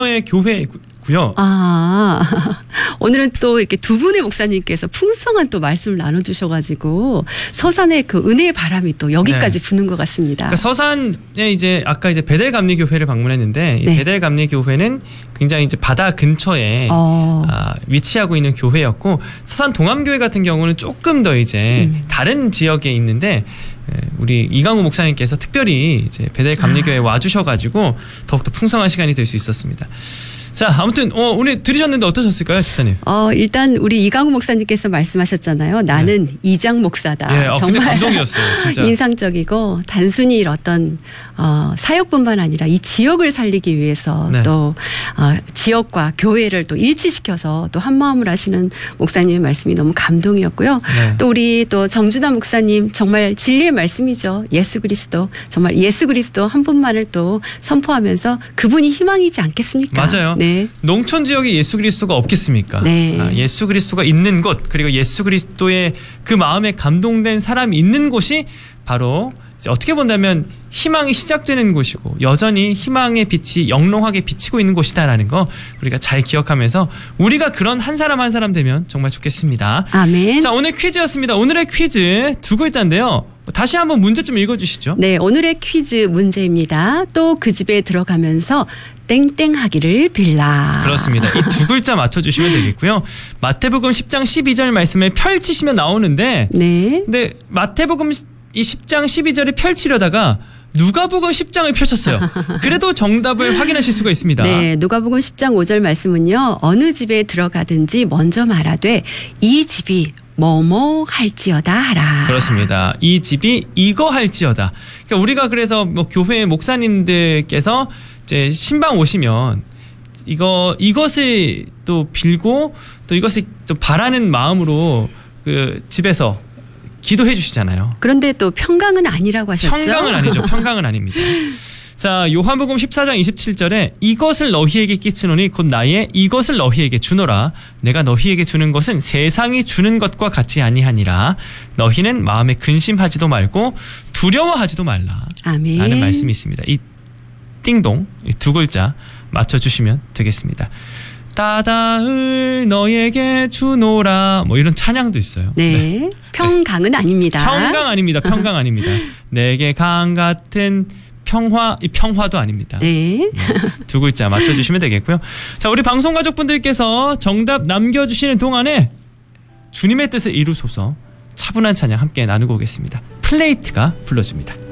의 교회고요. 아, 오늘은 또 이렇게 두 분의 목사님께서 풍성한 또 말씀을 나눠주셔가지고 서산의 그 은혜의 바람이 또 여기까지 네. 부는 것 같습니다. 그러니까 서산에 이제 아까 이제 베델감리교회를 방문했는데 이 네. 베델감리교회는 굉장히 이제 바다 근처에 위치하고 있는 교회였고 서산 동암교회 같은 경우는 조금 더 이제 다른 지역에 있는데 우리 이강우 목사님께서 특별히 이제 베델감리교회에 와주셔가지고 더욱더 풍성한 시간이 될 수 있었습니다. 자, 아무튼 오늘 들으셨는데 어떠셨을까요, 집사님? 일단 우리 이강우 목사님께서 말씀하셨잖아요. 나는 이장 목사다. 예, 정말 근데 감동이었어요, 진짜. 인상적이고 단순히 어떤 사역뿐만 아니라 이 지역을 살리기 위해서 네. 또 지역과 교회를 또 일치시켜서 또 한 마음을 하시는 목사님의 말씀이 너무 감동이었고요. 네. 또 우리 또 정준하 목사님 정말 진리의 말씀이죠. 예수 그리스도 정말 예수 그리스도 한 분만을 또 선포하면서 그분이 희망이지 않겠습니까? 맞아요. 네. 농촌 지역에 예수 그리스도가 없겠습니까? 네. 예수 그리스도가 있는 곳 그리고 예수 그리스도의 그 마음에 감동된 사람이 있는 곳이 바로 어떻게 본다면 희망이 시작되는 곳이고 여전히 희망의 빛이 영롱하게 비치고 있는 곳이다라는 거 우리가 잘 기억하면서 우리가 그런 한 사람 한 사람 되면 정말 좋겠습니다. 아멘. 자, 오늘 퀴즈였습니다. 오늘의 퀴즈 두 글자인데요. 다시 한번 문제 좀 읽어주시죠. 네, 오늘의 퀴즈 문제입니다. 또 그 집에 들어가면서 땡땡하기를 빌라. 그렇습니다. 이 두 글자 맞춰주시면 되겠고요. 마태복음 10장 12절 말씀을 펼치시면 나오는데 네. 근데 마태복음 이 10장 12절을 펼치려다가 누가복음 10장을 펼쳤어요. 그래도 정답을 확인하실 수가 있습니다. 네, 누가복음 10장 5절 말씀은요. 어느 집에 들어가든지 먼저 말하되 이 집이 뭐뭐 할지어다 하라. 그렇습니다. 이 집이 이거 할지어다. 그러니까 우리가 그래서 뭐 교회 목사님들께서 이제 신방 오시면 이것을 또 빌고 또 이것을 또 바라는 마음으로 그 집에서 기도해 주시잖아요. 그런데 또 평강은 아니라고 하셨죠? 평강은 아니죠. 평강은 아닙니다. 자, 요한복음 14장 27절에 이것을 너희에게 끼치노니 곧 나의 이것을 너희에게 주노라. 내가 너희에게 주는 것은 세상이 주는 것과 같이 아니하니라. 너희는 마음에 근심하지도 말고 두려워하지도 말라. 아멘. 라는 말씀이 있습니다. 이 띵동 이 두 글자 맞춰주시면 되겠습니다. 따다을 너에게 주노라 뭐 이런 찬양도 있어요. 네. 평강은 아닙니다. 평강 아닙니다. 평강 아닙니다. 내게 강 같은 평화도 아닙니다. 네. 두 글자 맞춰주시면 되겠고요. 자, 우리 방송 가족분들께서 정답 남겨주시는 동안에 주님의 뜻을 이루소서 차분한 찬양 함께 나누고 오겠습니다. 플레이트가 불러줍니다.